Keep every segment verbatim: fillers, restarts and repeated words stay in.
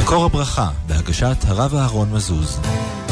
מקור הברכה, בהגשת הרב אהרון מזוז.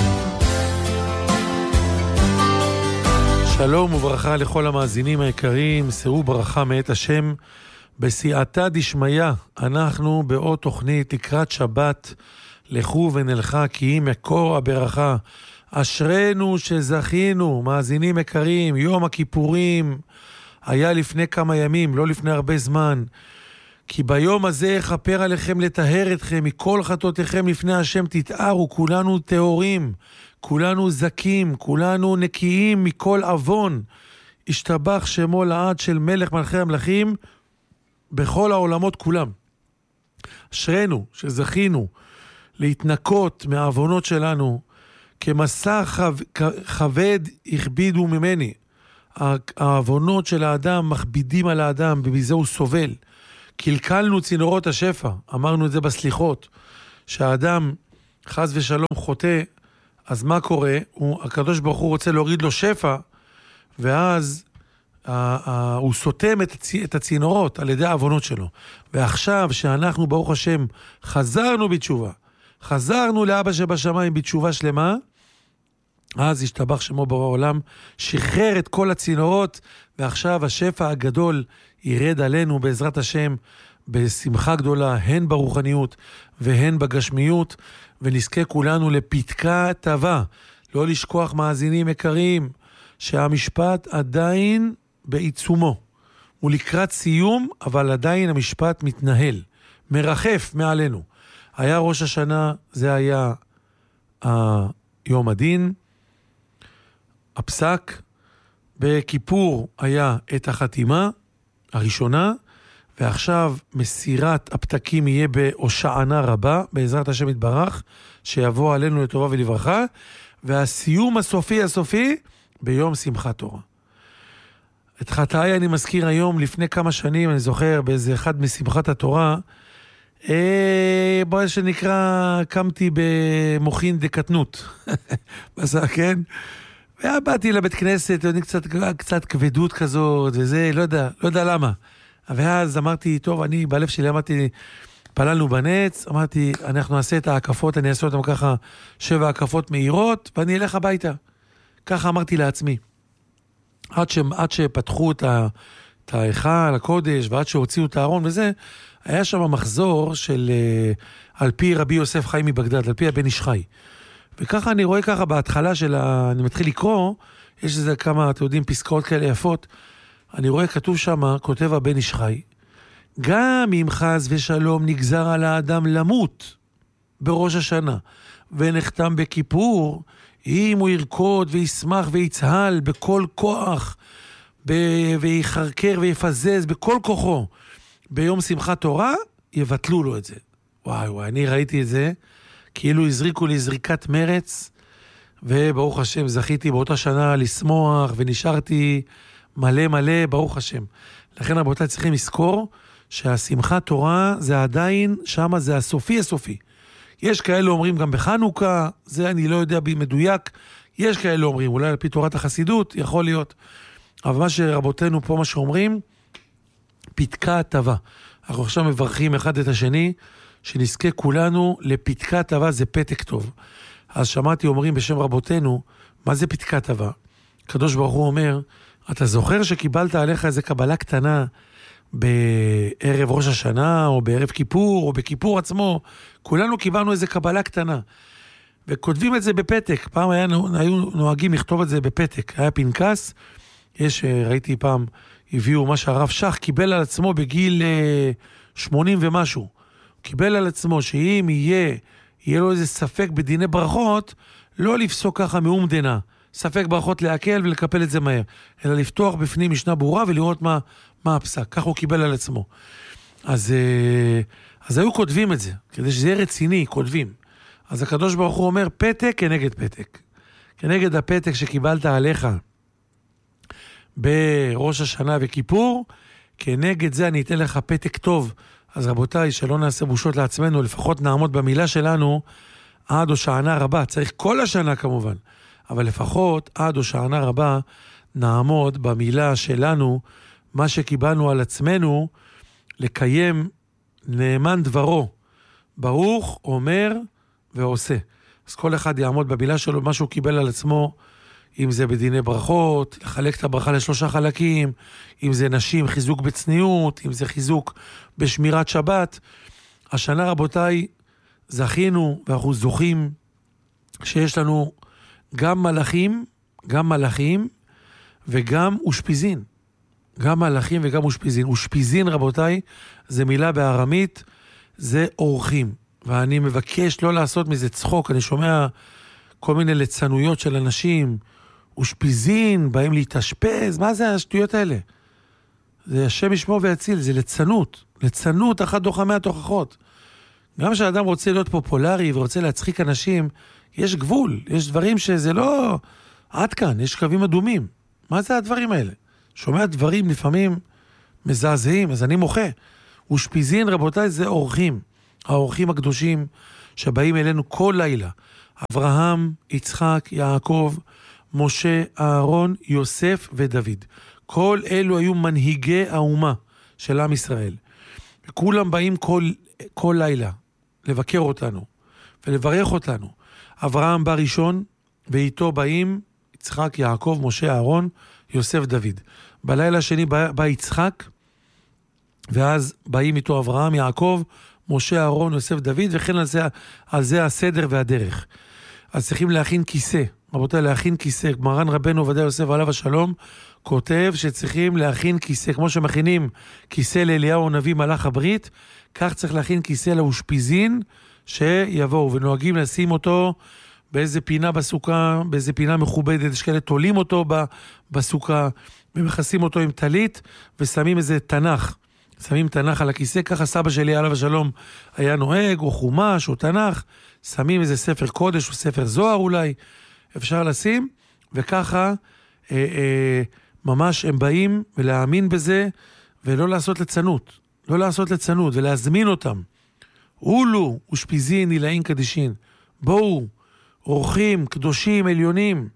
שלום וברכה לכל המאזינים היקרים, שאו ברכה מאת השם. בסייעתא דשמיא, אנחנו בעוד תוכנית לקראת שבת, לכו ונלכה כי היא מקור הברכה. אשרנו שזכינו, מאזינים יקרים, יום הכיפורים היה לפני כמה ימים, לא לפני הרבה זמן. כי ביום הזה יכפר עליכם לטהר אתכם, מכל חטאותיכם לפני השם תתארו, כולנו טהורים, כולנו זקים, כולנו נקיים מכל עוון. השתבח שמו לעד של מלך מלכי המלכים בכל העולמות כולם. אשרנו שזכינו להתנקות מהעוונות שלנו, כמסע כבד הכבידו ממני. העוונות של האדם מכבידים על האדם, ובזה הוא סובל. קלקלנו צינורות השפע, אמרנו את זה בסליחות, שהאדם חס ושלום חוטא, אז מה קורה? הוא, הקדוש ברוך הוא רוצה להוריד לו שפע, ואז ה, ה, הוא סותם את, הצ, את הצינורות על ידי העוונות שלו. ועכשיו שאנחנו ברוך השם חזרנו בתשובה, חזרנו לאבא שבשמיים בתשובה שלמה, אז השתבח שמו בעולם, שחרר את כל הצינורות, ועכשיו השפע הגדול ירד עלינו בעזרת השם, בשמחה גדולה, הן ברוחניות והן בגשמיות, ונזכה כולנו לפתקה טובה. לא לשכוח מאזינים יקרים, שהמשפט עדיין בעיצומו. הוא לקראת סיום, אבל עדיין המשפט מתנהל, מרחף מעלינו. היה ראש השנה, זה היה יום הדין, הפסק, בכיפור היה את החתימה הראשונה, ועכשיו מסירת הפתקים יהיה בהושענא רבה, בעזרת השם יתברך, שיבוא עלינו לטובה ולברכה, והסיום הסופי הסופי ביום שמחת תורה. את חטאי אני מזכיר היום, לפני כמה שנים, אני זוכר באיזה אחד משמחת התורה, אה, בוא שנקרא, קמתי במוחין דקטנות. בסדר, כן? ובאתי לבית כנסת, אני קצת, קצת כבדות כזאת, וזה, לא יודע, לא יודע למה. ואז אמרתי, טוב, אני בלב שלי אמרתי, פללנו בנץ, אמרתי, אנחנו נעשה את ההקפות, אני אעשה אותם ככה, שבע הקפות מהירות, ואני אלך הביתה. ככה אמרתי לעצמי. עד, ש, עד שפתחו את, ה, את ההיכל, הקודש, ועד שהוציאו את הארון וזה, היה שם מחזור של, על פי רבי יוסף חי מבגדד, על פי הבן איש חי. וככה אני רואה ככה בהתחלה של ה... אני מתחיל לקרוא, יש איזה כמה, אתם יודעים, פסקאות כאלה יפות, אני רואה כתוב שם, כותב הבן איש חי, גם אם חס ושלום נגזר על האדם למות בראש השנה, ונחתם בכיפור, אם הוא ירקוד וישמח ויצהל בכל כוח, ב... ויחרקר ויפזז בכל כוחו, ביום שמחת תורה, יבטלו לו את זה. וואי וואי, אני ראיתי את זה, כאילו הזריקו לי זריקת מרץ, וברוך השם זכיתי באותה שנה לשמוח, ונשארתי מלא מלא, ברוך השם. לכן רבותיי צריכים לזכור, שהשמחת תורה זה עדיין, שמה זה הסופי הסופי. יש כאלה אומרים גם בחנוכה, זה אני לא יודע במדויק, יש כאלה אומרים, אולי על פי תורת החסידות, יכול להיות. אבל מה שרבותינו פה מה שאומרים, פתקה טובה. אנחנו עכשיו מברכים אחד את השני, שנזכה כולנו לפתקה טובה, זה פתק טוב. אז שמעתי אומרים בשם רבותינו, מה זה פתקה טובה? הקדוש ברוך הוא אומר, אתה זוכר שקיבלת עליך איזה קבלה קטנה, בערב ראש השנה, או בערב כיפור, או בכיפור עצמו, כולנו קיבלנו איזה קבלה קטנה, וכותבים את זה בפתק. פעם היה, היו נוהגים לכתוב את זה בפתק, היה פנקס, יש, ראיתי פעם, הביאו מה שהרב שח קיבל על עצמו בגיל שמונים ומשהו, קיבל על עצמו שאם יהיה, יהיה לו איזה ספק בדיני ברכות, לא לפסוק ככה מאום דנה, ספק ברכות להקל ולקפל את זה מהר, אלא לפתוח בפנים משנה ברורה ולראות מה, מה הפסק. כך הוא קיבל על עצמו. אז, אז היו כותבים את זה, כדי שזה יהיה רציני, כותבים. אז הקדוש ברוך הוא אומר, פתק כנגד פתק. כנגד הפתק שקיבלת עליך בראש השנה וכיפור, כנגד זה אני אתן לך פתק טוב. אז רבותיי, שלא נעשה בושות לעצמנו, לפחות נעמוד במילה שלנו, עד הושענא רבה. צריך כל השנה כמובן. אבל לפחות עד הושענא רבה נעמוד במילה שלנו, מה שקיבלנו על עצמנו, לקיים נאמן דברו ברוך אומר ועושה. אז כל אחד יעמוד במילה שלו, מה שהוא קיבל על עצמו, אם זה בדיני ברכות, לחלק את הברכה לשלושה חלקים, אם זה נשים, חיזוק בצניעות, אם זה חיזוק בשמירת שבת. השנה, רבותיי, זכינו ואנחנו זוכים שיש לנו גם מלאכים, גם מלאכים וגם אושפיזין. גם מלאכים וגם אושפיזין. אושפיזין, רבותיי, זה מילה בארמית, זה אורחים. ואני מבקש לא לעשות מזה צחוק. אני שומע כל מיני ליצנויות של אנשים, אושפיזין, באים להתאשפז. מה זה השטויות האלה? זה השם ישמור ויציל, זה ליצנות. ליצנות אחת דוחה מאה תוכחות. גם כשאדם רוצה להיות פופולרי ורוצה להצחיק אנשים, יש גבול, יש דברים שזה לא עד כאן, יש קווים אדומים. מה זה הדברים האלה? שומע דברים לפעמים מזעזעים, אז אני מוחה. אושפיזין, רבותיי, זה אורחים. האורחים הקדושים שבאים אלינו כל לילה. אברהם, יצחק, יעקב, משה, אהרון, יוסף ודוד. כל אלו היו מנהיגי האומה של עם ישראל. וכולם באים כל, כל לילה לבקר אותנו ולברך אותנו. אברהם בא ראשון, ואיתו באים יצחק, יעקב, משה, אהרון, יוסף, דוד. בלילה השני בא, בא יצחק, ואז באים איתו אברהם, יעקב, משה, אהרון, יוסף, דוד, וכן על זה, על זה הסדר והדרך. אז צריכים להכין כיסא. רבותיי, להכין כיסא. מרן רבנו עובדיה יוסף עליו השלום, כותב שצריכים להכין כיסא. כמו שמכינים כיסא לאליהו הנביא מלאך הברית, כך צריך להכין כיסא לאושפיזין, שיבואו ונוהגים לשים אותו באיזה פינה בסוכה, באיזה פינה מכובדת, יש כאלה תולים אותו בסוכה, ומכסים אותו עם טלית, ושמים איזה תנך, שמים תנך על הכיסא, ככה סבא שלי עליו השלום היה נוהג, או חומש, או תנך, שמים איזה ספר קודש, או ספר זוהר אולי, אפשר לשים, וככה אה, אה, ממש הם באים ולהאמין בזה, ולא לעשות לצנות, לא לעשות לצנות, ולהזמין אותם. אולו, אושפיזין, אילאים קדישין, בואו, אורחים, קדושים, עליונים.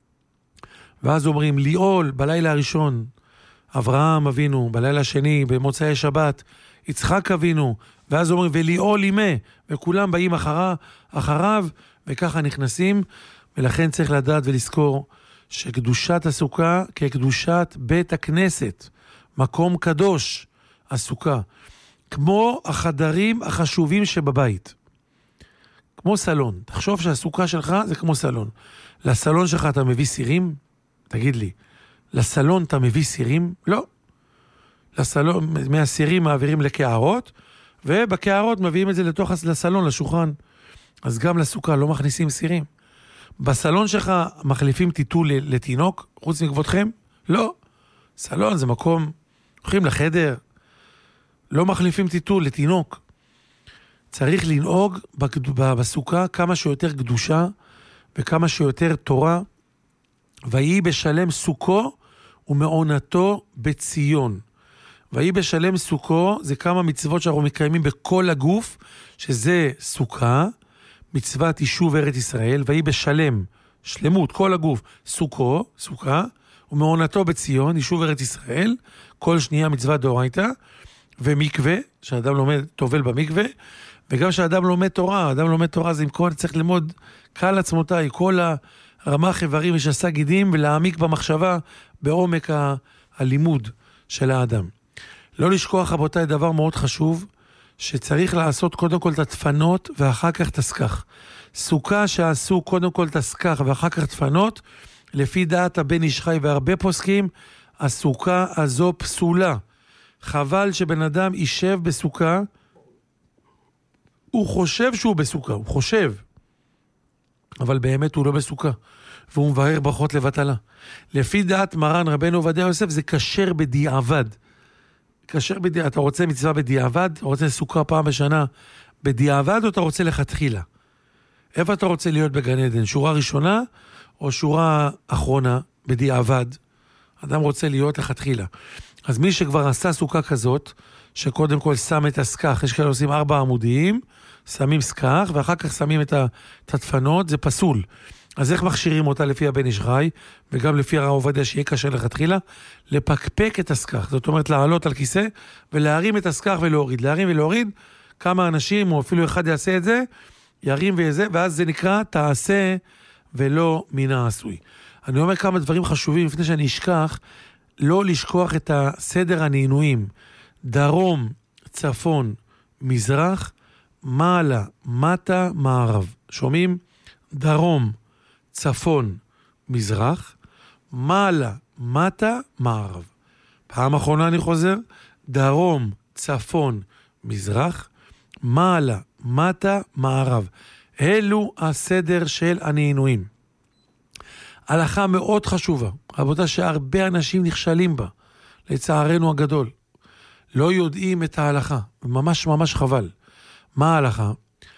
ואז אומרים, ליאול, בלילה הראשון, אברהם אבינו, בלילה השני, במוצאי שבת, יצחק אבינו, ואז אומרים, וליאול אימה, וכולם באים אחריו, אחריו, וככה נכנסים, ולכן צריך לדעת ולזכור, שקדושת הסוכה, כקדושת בית הכנסת, מקום קדוש, הסוכה, כמו החדרים החשובים שבבית. כמו סלון. תחשוב שהסוכה שלך זה כמו סלון. לסלון שלך אתה מביא סירים? תגיד לי. לסלון אתה מביא סירים? לא. לסלון, מהסירים מעבירים לקערות, ובקערות מביאים את זה לתוך לסלון, לשולחן. אז גם לסוכה לא מכניסים סירים. בסלון שלך מחליפים טיטול לתינוק, חוץ מכבודכם? לא. סלון זה מקום, הולכים לחדר, לא מחליפים טיטול לתינוק. צריך לנהוג בסוכה כמה שיותר קדושה וכמה שיותר תורה. ויהי בשלם סוכו ומעונתו בציון. ויהי בשלם סוכו זה כמה מצוות שאנחנו מקיימים בכל הגוף, שזה סוכה, מצוות יישוב ארץ ישראל. ויהי בשלם, שלמות, כל הגוף, סוכו, סוכה, ומעונתו בציון, יישוב ארץ ישראל, כל שנייה מצוות דאורייתא, ומקווה, שאדם לומד, טובל במקווה, וגם שאדם לומד תורה, אדם לומד תורה זה עם כל, צריך ללמוד קל עצמותיי, כל הרמ"ח איברים ושס"ה גידים, ולהעמיק במחשבה בעומק ה- הלימוד של האדם. לא לשכוח, רבותיי, דבר מאוד חשוב, שצריך לעשות קודם כל את התפנות, ואחר כך תסכך. סוכה שעשו קודם כל תסכך, ואחר כך תפנות, לפי דעת הבן איש חי והרבה פוסקים, הסוכה הזו פסולה. חבל שבן אדם יישב בסוכה, הוא חושב שהוא בסוכה, הוא חושב, אבל באמת הוא לא בסוכה, והוא מבאר ברכות לבטלה. לפי דעת מרן רבנו עובדיה יוסף, זה כשר בדיעבד. כשר בדיעבד, אתה רוצה מצווה בדיעבד, אתה רוצה סוכה פעם בשנה בדיעבד, או אתה רוצה לכתחילה? איפה אתה רוצה להיות בגן עדן? שורה ראשונה, או שורה אחרונה בדיעבד? אדם רוצה להיות לכתחילה. אז מי שכבר עשה סוכה כזאת, שקודם כל שם את הסכך, יש כאלה עושים ארבע עמודיים, שמים סכך, ואחר כך שמים את התדפנות, זה פסול. אז איך מכשירים אותה לפי הבן איש חי, וגם לפי הרב עובדיה שיהיה קשה לכתחילה? לפקפק את הסכך, זאת אומרת לעלות על כיסא, ולהרים את הסכך ולהוריד, להרים ולהוריד, כמה אנשים, או אפילו אחד יעשה את זה, ירים וזה, ואז זה נקרא תעשה ולא מן העשוי. אני אומר כמה דברים חשובים לפני שאני אשכח, לא לשכוח את הסדר הנעינויים, דרום, צפון, מזרח, מעלה, מטה, מערב. שומעים? דרום, צפון, מזרח, מעלה, מטה, מערב. פעם אחרונה אני חוזר, דרום, צפון, מזרח, מעלה, מטה, מערב. אלו הסדר של הנעינויים. הלכה מאוד חשובה, רבותה שהרבה אנשים נכשלים בה, לצערנו הגדול. לא יודעים את ההלכה, ממש ממש חבל. מה ההלכה?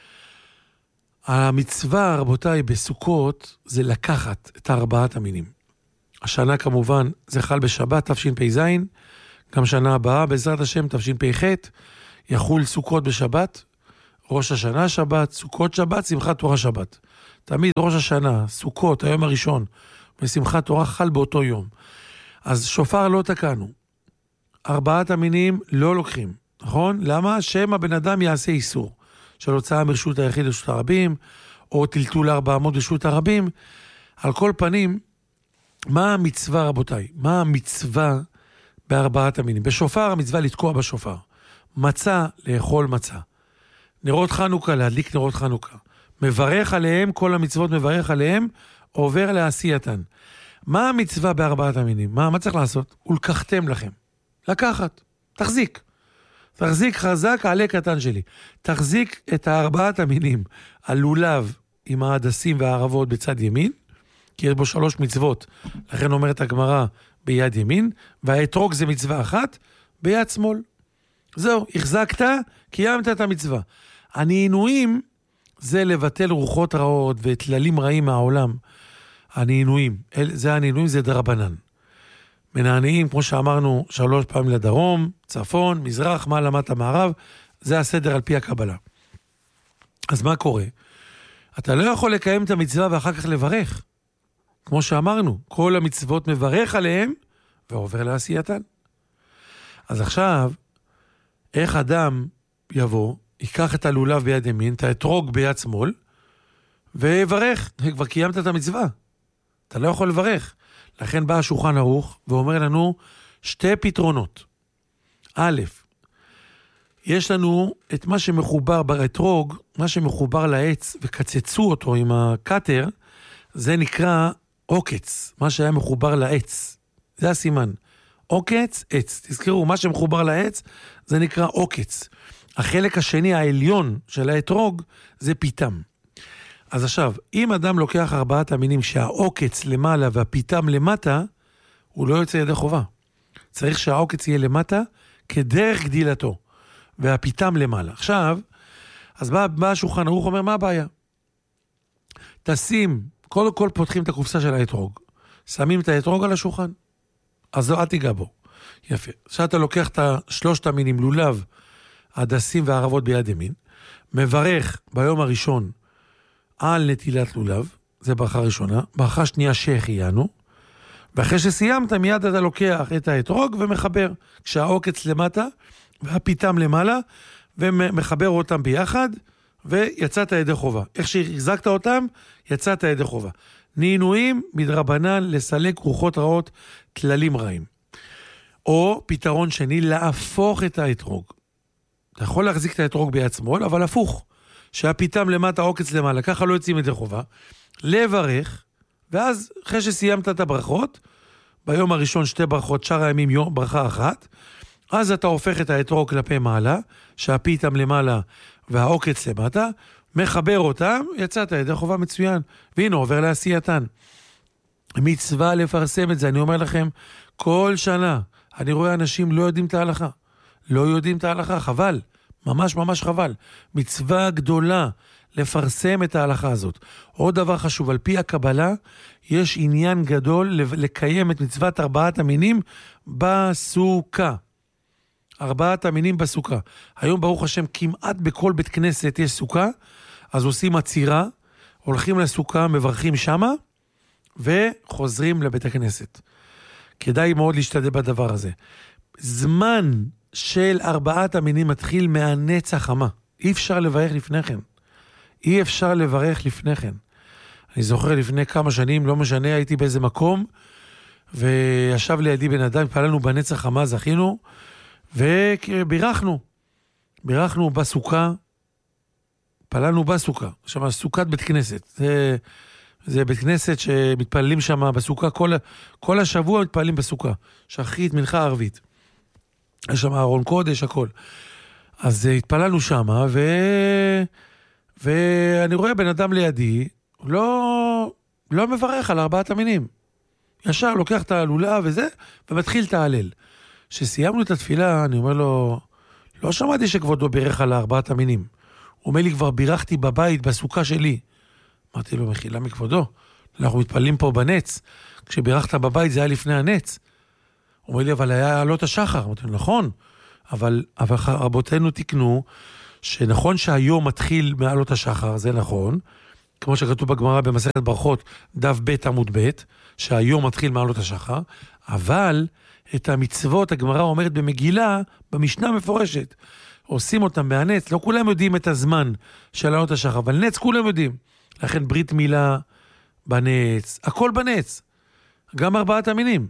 המצווה, רבותיי, בסוכות, זה לקחת את ארבעת המינים. השנה כמובן, זה חל בשבת, תשפ"ז, גם שנה הבאה, בעזרת השם, תשפ"ח, יחול סוכות בשבת, ראש השנה שבת, סוכות שבת, שמחת תורה שבת. תמיד ראש השנה, סוכות, היום הראשון, ושמחת תורה חל באותו יום. אז שופר לא תקענו. ארבעת המינים לא לוקחים, נכון? למה? שם הבן אדם יעשה איסור. של הוצאה מרשות היחיד לרשות הרבים, או טלטול ארבע אמות ברשות הרבים. על כל פנים, מה המצווה, רבותיי? מה המצווה בארבעת המינים? בשופר המצווה לתקוע בשופר. מצה, לאכול מצה. נרות חנוכה, להדליק נרות חנוכה. מברך עליהם, כל המצוות מברך עליהם, עובר לעשייתן. מה המצווה בארבעת המינים? מה, מה צריך לעשות? ולקחתם לכם. לקחת, תחזיק. תחזיק חזק, העלה קטן שלי. תחזיק את הארבעת המינים. הלולב עם העדסים והערבות בצד ימין, כי יש בו שלוש מצוות, לכן אומרת הגמרא ביד ימין, והאתרוג זה מצווה אחת, ביד שמאל. זהו, החזקת, קיימת את המצווה. הנעינויים זה לבטל רוחות רעות ותללים רעים מהעולם. הנעינויים, זה הנעינויים, זה דרבנן. מנענעים, כמו שאמרנו, שלוש פעמים לדרום, צפון, מזרח, מעלה, מטה, מערב, זה הסדר על פי הקבלה. אז מה קורה? אתה לא יכול לקיים את המצווה ואחר כך לברך. כמו שאמרנו, כל המצוות מברך עליהם ועובר לעשייתן. אז עכשיו, איך אדם יבוא, ייקח את הלולב ביד ימין, את האתרוג ביד שמאל, ויברך, כבר קיימת את המצווה. אתה לא יכול לברך. לכן בא השולחן ערוך ואומר לנו שתי פתרונות. א', יש לנו את מה שמחובר באתרוג, מה שמחובר לעץ וקצצו אותו עם הקטר, זה נקרא עוקץ, מה שהיה מחובר לעץ. זה הסימן. עוקץ, עץ. תזכרו, מה שמחובר לעץ זה נקרא עוקץ. החלק השני, העליון של האתרוג, זה פיתם. אז עכשיו, אם אדם לוקח ארבעת המינים שהעוקץ למעלה והפיתם למטה, הוא לא יוצא ידי חובה. צריך שהעוקץ יהיה למטה כדרך גדילתו, והפיתם למעלה. עכשיו, אז בא, בא השולחן ערוך אומר, מה הבעיה? תשים, קודם כל פותחים את הקופסה של האתרוג, שמים את האתרוג על השולחן, אז לא, אל תיגע בו. יפה. שאתה לוקח את שלושת המינים, לולב, הדסים והערבות ביד ימין, מברך ביום הראשון על נטילת לולב, זה ברכה ראשונה, ברכה שנייה שהחיינו, ואחרי שסיימת מיד אתה לוקח את האתרוג ומחבר, כשהעוקץ למטה והפיתם למעלה, ומחבר אותם ביחד, ויצאת ידי חובה. איך שהחזקת אותם, יצאת ידי חובה. נעינויים מדרבנן לסלק רוחות רעות, כללים רעים. או פתרון שני, להפוך את האתרוג. אתה יכול להחזיק את האתרוג ביד שמאל, אבל הפוך. שהפיתם למטה, עוקץ למעלה, ככה לא יוצאים ידי חובה. לברך, ואז אחרי שסיימת את הברכות, ביום הראשון שתי ברכות, שאר הימים יום, ברכה אחת, אז אתה הופך את האתרוג כלפי מעלה, שהפיתם למעלה והעוקץ למטה, מחבר אותם, יצאת ידי חובה מצוין, והנה עובר לעשייתן. מצווה לפרסם את זה, אני אומר לכם, כל שנה, אני רואה אנשים לא יודעים את ההלכה, לא יודעים את ההלכה, חבל, ממש ממש חבל. מצווה גדולה לפרסם את ההלכה הזאת. עוד דבר חשוב, על פי הקבלה, יש עניין גדול לקיים את מצוות ארבעת המינים בסוכה. ארבעת המינים בסוכה. היום ברוך השם כמעט בכל בית כנסת יש סוכה, אז עושים עצירה, הולכים לסוכה, מברכים שמה, וחוזרים לבית הכנסת. כדאי מאוד להשתדל בדבר הזה. זמן של ארבעת המינים מתחיל מהנץ החמה. אי אפשר לברך לפני כן. אי אפשר לברך לפני כן. אני זוכר לפני כמה שנים, לא משנה, הייתי באיזה מקום, וישב לידי בן אדם, פעלנו בנץ החמה, זכינו, ובירכנו. בירכנו בסוכה, פעלנו בסוכה, שם סוכת בית כנסת. זה, זה בית כנסת שמתפללים שם בסוכה, כל, כל השבוע מתפללים בסוכה, שחרית, מנחה ערבית. יש שם ארון קודש, הכל. אז התפללנו שם, ו... ואני רואה בן אדם לידי, לא, לא מברך על ארבעת המינים. ישר לוקח את העלולה וזה, ומתחיל את ההלל. כשסיימנו את התפילה, אני אומר לו, לא שמעתי שכבודו בירך על ארבעת המינים. הוא אומר לי, כבר בירכתי בבית, בסוכה שלי. אמרתי לו, מחילה מכבודו, אנחנו מתפללים פה בנץ. כשבירכת בבית זה היה לפני הנץ. הוא אומר לי, אבל היה עלות השחר. אמרתי לו, נכון, אבל, אבל רבותינו תקנו, שנכון שהיום מתחיל מעלות השחר, זה נכון, כמו שכתוב בגמרא במסכת ברכות, דף ב' עמוד ב', שהיום מתחיל מעלות השחר, אבל את המצוות הגמרא אומרת במגילה, במשנה מפורשת, עושים אותם בהנץ, לא כולם יודעים את הזמן של מעלות השחר, אבל נץ כולם יודעים, לכן ברית מילה בנץ, הכל בנץ, גם ארבעת המינים.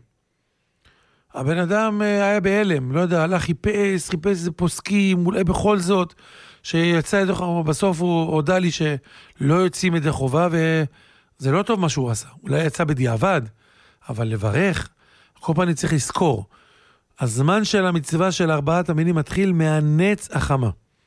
הבן אדם היה בהלם, לא יודע, הלך, חיפש, חיפש איזה פוסקים, אולי בכל זאת, שיצא ידי חובה, בסוף הוא הודע לי שלא יוצאים ידי חובה, וזה לא טוב מה שהוא עשה. אולי יצא בדיעבד, אבל לברך, כל פעם אני צריך לזכור. הזמן של המצווה של ארבעת המינים מתחיל מהנץ החמה.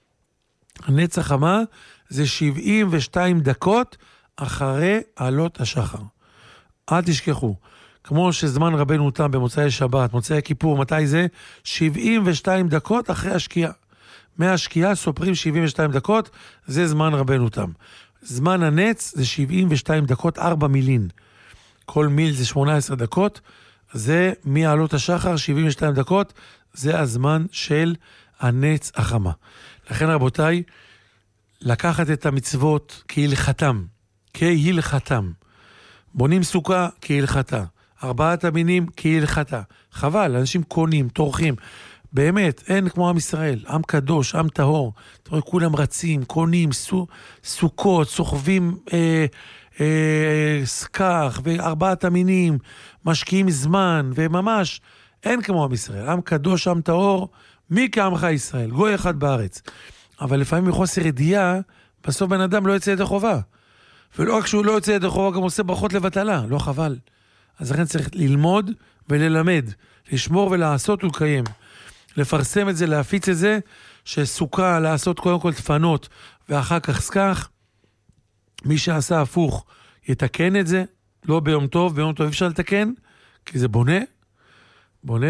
הנץ החמה זה שבעים ושתיים דקות אחרי עלות השחר. אל תשכחו. כמו שזמן רבנו תם במוצאי שבת, מוצאי כיפור, מתי זה? שבעים ושתיים דקות אחרי השקיעה. מהשקיעה סופרים שבעים ושתיים דקות, זה זמן רבנו תם. זמן הנץ זה שבעים ושתיים דקות, ארבע מילין. כל מיל זה שמונה עשרה דקות, זה מעלות השחר, שבעים ושתיים דקות, זה הזמן של הנץ החמה. לכן רבותיי, לקחת את המצוות כהלכתם, כהלכתם. בונים סוכה כהלכתה. ארבעת המינים כהלכתה. חבל, אנשים קונים, תורכים. באמת, אין כמו עם ישראל. עם קדוש, עם טהור. אתה רואה, כולם רצים, קונים, סו, סוכות, סוחבים אה, אה, סכך, וארבעת המינים, משקיעים זמן, וממש, אין כמו עם ישראל. עם קדוש, עם טהור, מי כעמך ישראל? גוי אחד בארץ. אבל לפעמים מחוסר ידיעה, בסוף בן אדם לא יוצא ידי חובה. ולא רק שהוא לא יוצא ידי חובה, גם עושה ברכות לבטלה. לא חבל. אז לכן צריך ללמוד וללמד, לשמור ולעשות ולקיים. לפרסם את זה, להפיץ את זה, שסוכה לעשות קודם כל תפנות, ואחר כך סכך. מי שעשה הפוך יתקן את זה, לא ביום טוב, ביום טוב אפשר לתקן, כי זה בונה, בונה,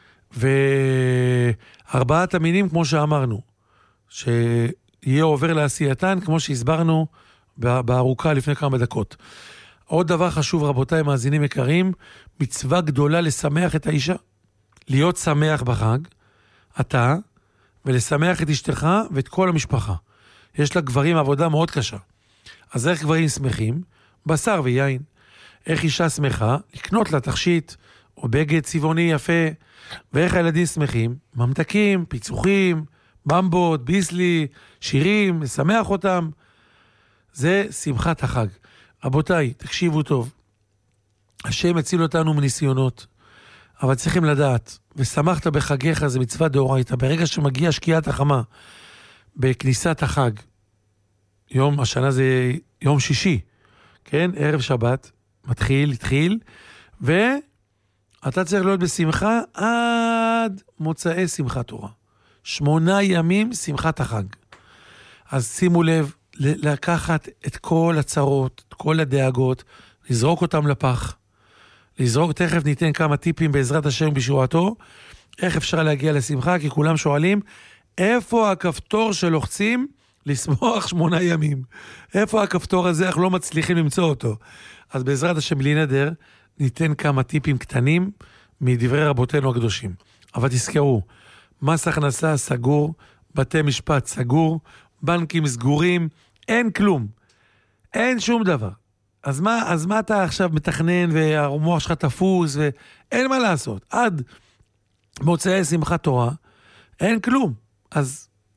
וארבעת המינים כמו שאמרנו, שיהיה עובר לעשייתן, כמו שהסברנו בארוכה לפני כמה דקות. עוד דבר חשוב, רבותיי מאזינים יקרים, מצווה גדולה לשמח את האישה. להיות שמח בחג, אתה, ולשמח את אשתך ואת כל המשפחה. יש לה גברים עבודה מאוד קשה. אז איך גברים שמחים? בשר ויין. איך אישה שמחה? לקנות לה תכשיט, או בגד צבעוני יפה. ואיך הילדים שמחים? ממתקים, פיצוחים, במבות, ביסלי, שירים, לשמח אותם. זה שמחת החג. רבותיי, תקשיבו טוב. השם הציל אותנו מניסיונות, אבל צריכים לדעת, ושמחת בחגיך, זה מצווה דאורייתא. ברגע שמגיע שקיעת החמה, בכניסת החג, יום, השנה זה יום שישי, כן? ערב שבת, מתחיל, התחיל, ואתה צריך להיות בשמחה עד מוצאי שמחת תורה. שמונה ימים שמחת החג. אז שימו לב, לקחת את כל הצרות, את כל הדאגות, לזרוק אותם לפח, לזרוק, תכף ניתן כמה טיפים בעזרת השם בשורתו, איך אפשר להגיע לשמחה, כי כולם שואלים, איפה הכפתור שלוחצים לשמוח שמונה ימים? איפה הכפתור הזה, אנחנו לא מצליחים למצוא אותו. אז בעזרת השם בלי נדר, ניתן כמה טיפים קטנים, מדברי רבותינו הקדושים. אבל תזכרו, מס הכנסה סגור, בתי משפט סגור, בנקים סגורים, אין כלום, אין שום דבר. אז מה, אז מה אתה עכשיו מתכנן והמוח שלך תפוס ואין מה לעשות. עד מוצאי שמחת תורה, אין כלום. אז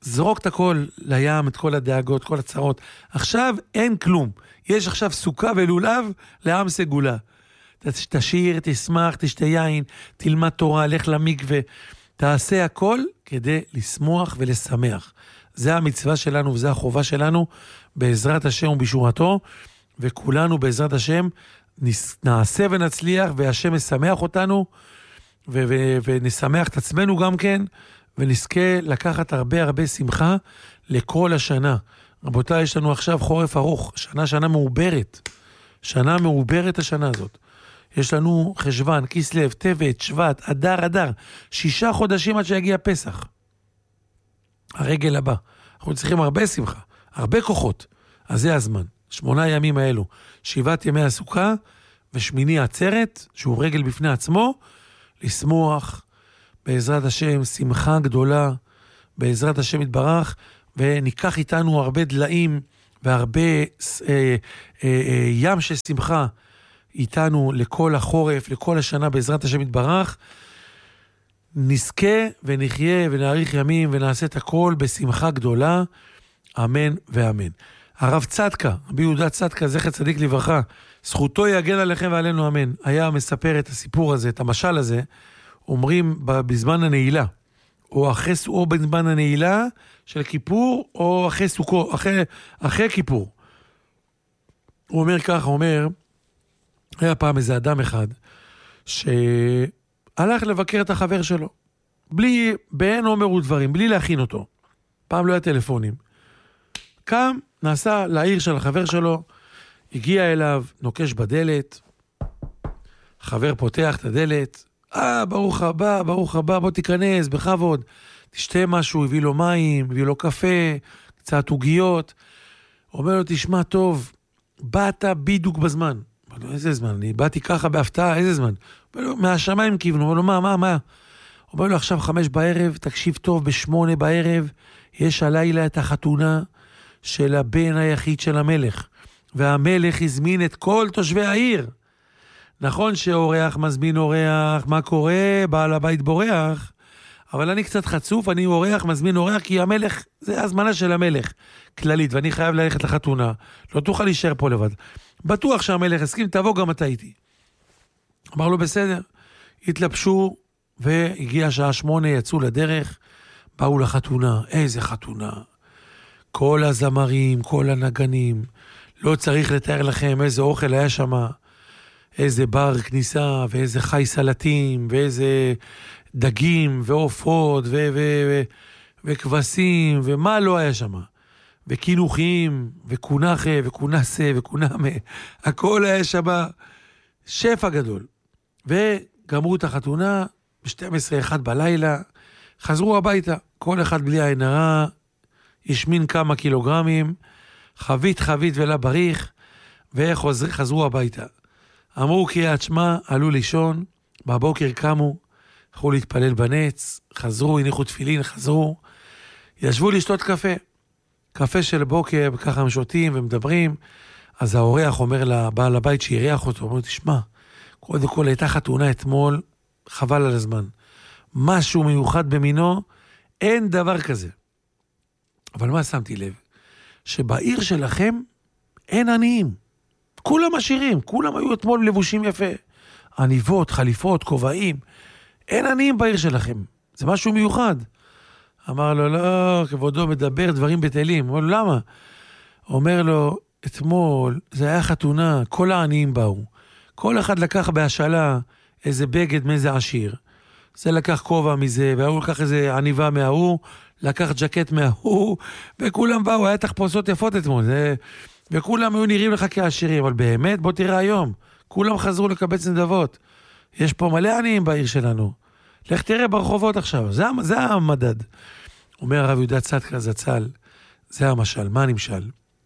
זרוק את הכל לים, את כל הדאגות, כל הצרות. עכשיו אין כלום. יש עכשיו סוכה ולולב לעם סגולה. תשיר, תשמח, תשתה יין, תלמד תורה, לך למקווה, תעשה הכל כדי לשמוח ולשמח. זה המצווה שלנו וזה החובה שלנו בעזרת השם ובשורתו, וכולנו בעזרת השם נעשה ונצליח, והשם משמח אותנו, ו- ו- ונשמח את עצמנו גם כן, ונזכה לקחת הרבה הרבה שמחה לכל השנה. רבותיי, יש לנו עכשיו חורף ארוך, שנה שנה מעוברת, שנה מעוברת השנה הזאת. יש לנו חשבן, כסלו, טבת, שבט, אדר, אדר, שישה חודשים עד שיגיע פסח. הרגל הבא. אנחנו צריכים הרבה שמחה, הרבה כוחות. אז זה הזמן. שמונה ימים האלו, שבעת ימי הסוכה, ושמיני עצרת, שהוא רגל בפני עצמו, לשמוח בעזרת השם, שמחה גדולה, בעזרת השם יתברך, וניקח איתנו הרבה דליים, והרבה אה, אה, אה, ים של שמחה, איתנו לכל החורף, לכל השנה בעזרת השם יתברך, נזכה ונחיה ונאריך ימים ונעשה את הכל בשמחה גדולה, אמן ואמן. הרב צדקה, רבי יהודה צדקה, זכר צדיק לברכה, זכותו יגן עליכם ועלינו אמן, היה מספר את הסיפור הזה, את המשל הזה, אומרים בזמן הנעילה, או אחרי, או בזמן הנעילה של כיפור, או אחרי סוכו, אחרי, אחרי כיפור. הוא אומר ככה, הוא אומר, היה פעם איזה אדם אחד, שהלך לבקר את החבר שלו, בלי, באין אומרו דברים, בלי להכין אותו. פעם לא היה טלפונים. קם, נסע לעיר של החבר שלו, הגיע אליו, נוקש בדלת, חבר פותח את הדלת, אה, ברוך הבא, ברוך הבא, בוא תיכנס, בכבוד, תשתה משהו, הביא לו מים, הביא לו קפה, קצת עוגיות, אומר לו, תשמע טוב, באת בדיוק בזמן. אומר לו, איזה זמן? אני באתי ככה בהפתעה, איזה זמן? אומר לו, מהשמיים כיוונו, אומר לו, מה, מה, מה? אומר לו, עכשיו חמש בערב, תקשיב טוב, בשמונה בערב, יש הלילה את החתונה של הבן היחיד של המלך, והמלך הזמין את כל תושבי העיר. נכון שאורח מזמין אורח, מה קורה? בעל הבית בורח, אבל אני קצת חצוף, אני אורח, מזמין אורח, כי המלך, זה הזמנה של המלך, כללית, ואני חייב ללכת לחתונה, לא תוכל להישאר פה לבד. בטוח שהמלך הסכים, תבוא גם אתה איתי. אמר לו, בסדר. התלבשו, והגיע שעה שמונה, יצאו לדרך, באו לחתונה, איזה חתונה. כל הזמרים, כל הנגנים, לא צריך לתאר לכם איזה אוכל היה שם, איזה בר כניסה, ואיזה חי סלטים, ואיזה דגים, ועופות, ו- ו- ו- וכבשים, ומה לא היה שם. וכינוחים, וכונחה, וכונסה, וכונמה, הכל היה שם שפע גדול. וגמרו את החתונה, ב-שתים עשרה אחד בלילה, חזרו הביתה, כל אחד בלי עין הרע, השמין כמה קילוגרמים, חבית חבית ולה בריך, וחזרו הביתה. אמרו קריאת שמע, עלו לישון, בבוקר קמו, הלכו להתפלל בנץ, חזרו, הניחו תפילין, חזרו, ישבו לשתות קפה. קפה של בוקר, ככה הם שותים ומדברים, אז האורח אומר לבעל הבית שיריח אותו, אומר, תשמע, קודם כל הייתה חתונה אתמול, חבל על הזמן. משהו מיוחד במינו, אין דבר כזה. אבל מה שמתי לב? שבעיר שלכם אין עניים. כולם עשירים, כולם היו אתמול לבושים יפה. עניבות, חליפות, כובעים. אין עניים בעיר שלכם. זה משהו מיוחד. אמר לו, לא, כבודו מדבר דברים בטלים. אמר לו, למה? אומר לו, אתמול זה היה חתונה, כל העניים באו. כל אחד לקח בהשאלה איזה בגד מאיזה עשיר. זה לקח כובע מזה, והוא לקח איזה עניבה מההוא, לקח ג'קט מההוא, וכולם באו, היה תחפושות יפות אתמול. זה... וכולם היו נראים לך כעשירים, אבל באמת, בוא תראה היום, כולם חזרו לקבץ נדבות. יש פה מלא עניים בעיר שלנו. לך תראה ברחובות עכשיו, זה, זה המדד. אומר הרב יהודה צדקה זצ"ל, זה המשל, מה נמשל?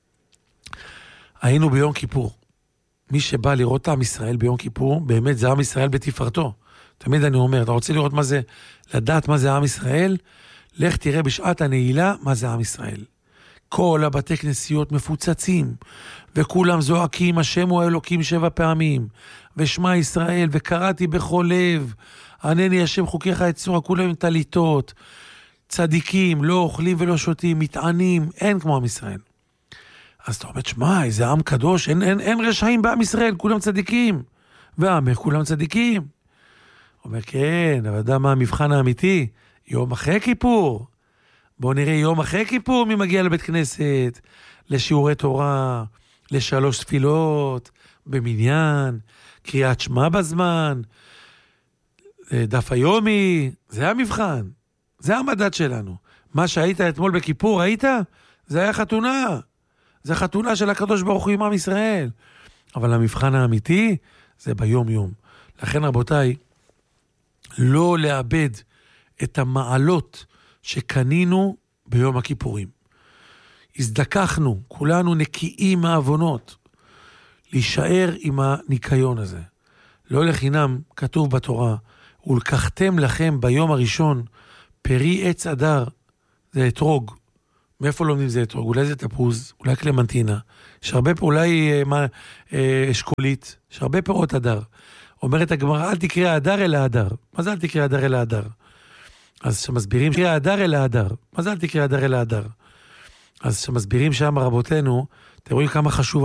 היינו ביום כיפור. מי שבא לראות עם ישראל ביום כיפור, באמת זה עם ישראל בתפארתו. תמיד אני אומר, אתה רוצה לראות מה זה, לדעת מה זה עם ישראל? לך תראה בשעת הנעילה מה זה עם ישראל. כל הבתי כנסיות מפוצצים, וכולם זועקים, השם הוא האלוקים שבע פעמים, ושמע ישראל, וקראתי בכל לב, ענני השם חוקיך יצורה, כולם עם תליטות, צדיקים, לא אוכלים ולא שותים, מתענים, אין כמו עם ישראל. אז אתה אומר, שמה, איזה עם קדוש, אין, אין, אין רשעים בעם ישראל, כולם צדיקים. והעם, כולם צדיקים. הוא אומר, כן, אבל יודע מה המבחן האמיתי? יום אחרי כיפור. בואו נראה יום אחרי כיפור מי מגיע לבית כנסת, לשיעורי תורה, לשלוש תפילות, במניין, קריאת שמע בזמן, דף היומי, זה המבחן. זה המדד שלנו. מה שהיית אתמול בכיפור, ראית? זה היה חתונה. זה חתונה של הקדוש ברוך הוא עם עם ישראל. אבל המבחן האמיתי זה ביום יום. לכן רבותיי, לא לאבד את המעלות שקנינו ביום הכיפורים. הזדכחנו, כולנו נקיים מהעוונות, להישאר עם הניקיון הזה. לא לחינם כתוב בתורה, ולקחתם לכם ביום הראשון פרי עץ אדר, זה אתרוג. מאיפה לומדים זה אתרוג? אולי זה תפוז, אולי קלמנטינה. יש הרבה, אולי אה, אה, אשכולית, יש הרבה פירות אדר. אומרת הגמרא, אל תקרא האדר אלא האדר. מה זה אל תקרא האדר אלא האדר? אז שמסבירים תקרא האדר אלא האדר. מה זה אל תקרא האדר אלא האדר? אז שמסבירים שם רבותינו, אתם רואים כמה חשוב